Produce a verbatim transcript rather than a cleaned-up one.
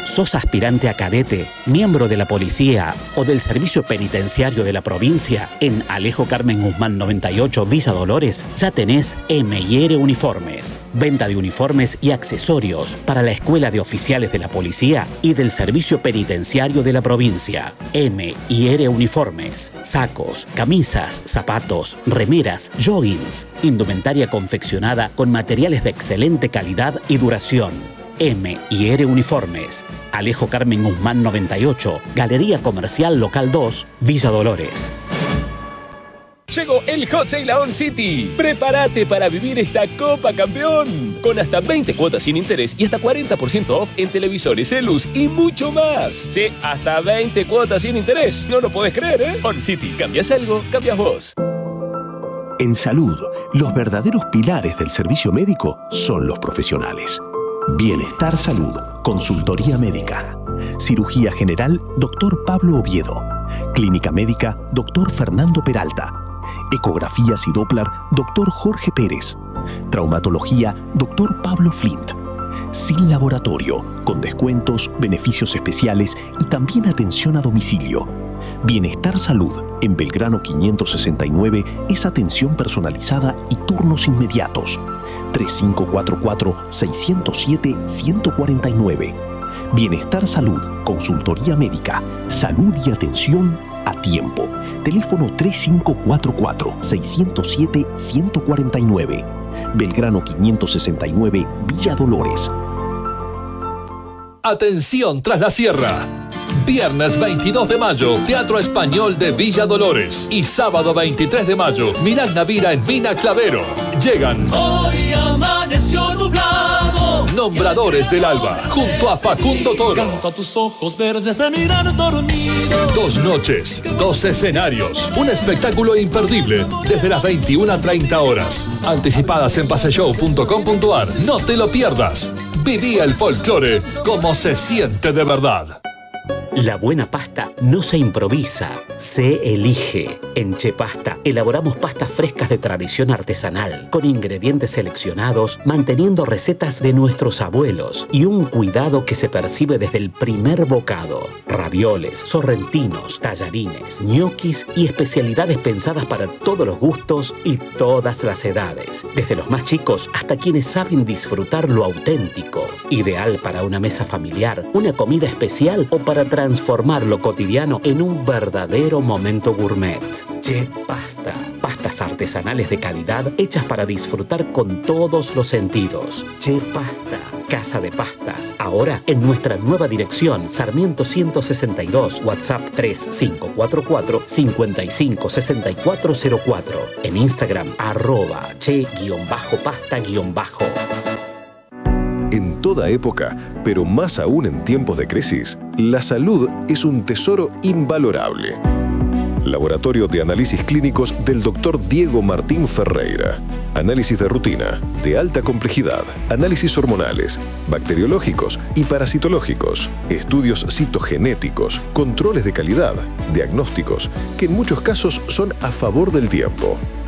¿Sos aspirante a cadete, miembro de la policía o del servicio penitenciario de la provincia? En Alejo Carmen Guzmán noventa y ocho, Villa Dolores, ya tenés M y R Uniformes. Venta de uniformes y accesorios para la Escuela de Oficiales de la Policía y del Servicio Penitenciario de la provincia. M y R Uniformes. Sacos, camisas, zapatos, remeras, joggings. Indumentaria confeccionada con materiales de excelente calidad y duración. M y R Uniformes. Alejo Carmen Guzmán noventa y ocho, Galería Comercial Local dos, Villa Dolores. Llegó el Hot Sale a On City. Prepárate para vivir esta Copa Campeón. Con hasta veinte cuotas sin interés y hasta cuarenta por ciento off en televisores, celus y mucho más. Sí, hasta veinte cuotas sin interés. No lo podés creer, ¿eh? On City. ¿Cambias algo? Cambias vos. En salud, los verdaderos pilares del servicio médico son los profesionales. Bienestar Salud, Consultoría Médica. Cirugía General, doctor Pablo Oviedo. Clínica Médica, doctor Fernando Peralta. Ecografías y Doppler, doctor Jorge Pérez. Traumatología, doctor Pablo Flint. Sin laboratorio, con descuentos, beneficios especiales y también atención a domicilio. Bienestar Salud, en Belgrano quinientos sesenta y nueve, es atención personalizada y turnos inmediatos. tres cinco cuatro cuatro, seis cero siete, uno cuatro nueve. Bienestar Salud, Consultoría Médica, salud y atención a tiempo. Teléfono tres cinco cuatro cuatro, seis cero siete, uno cuatro nueve. Belgrano quinientos sesenta y nueve, Villa Dolores. Atención tras la sierra. Viernes veintidós de mayo, Teatro Español de Villa Dolores. Y sábado veintitrés de mayo, Mirás Navira en Mina Clavero. Llegan Hoy amaneció nublado. Nombradores del Alba, junto a Facundo Toro. Canto a tus ojos verdes de mirar dormido. Dos noches, dos escenarios. Un espectáculo imperdible desde las veintiuna treinta horas. Anticipadas en paseshow punto com punto ar. No te lo pierdas. Viví el folclore como se siente de verdad. La buena pasta no se improvisa, se elige. En Che Pasta elaboramos pastas frescas de tradición artesanal, con ingredientes seleccionados, manteniendo recetas de nuestros abuelos y un cuidado que se percibe desde el primer bocado. Ravioles, sorrentinos, tallarines, ñoquis y especialidades pensadas para todos los gustos y todas las edades, desde los más chicos hasta quienes saben disfrutar lo auténtico. Ideal para una mesa familiar, una comida especial o para transformar lo cotidiano en un verdadero momento gourmet. Che Pasta. Pastas artesanales de calidad hechas para disfrutar con todos los sentidos. Che Pasta. Casa de Pastas. Ahora en nuestra nueva dirección, Sarmiento ciento sesenta y dos, WhatsApp tres cinco cuatro cuatro, cinco cinco seis cuatro cero cuatro. En Instagram, arroba che-pasta-bajo. En toda época, pero más aún en tiempos de crisis, la salud es un tesoro invalorable. Laboratorio de Análisis Clínicos del doctor Diego Martín Ferreira. Análisis de rutina, de alta complejidad, análisis hormonales, bacteriológicos y parasitológicos, estudios citogenéticos, controles de calidad, diagnósticos, que en muchos casos son a favor del tiempo.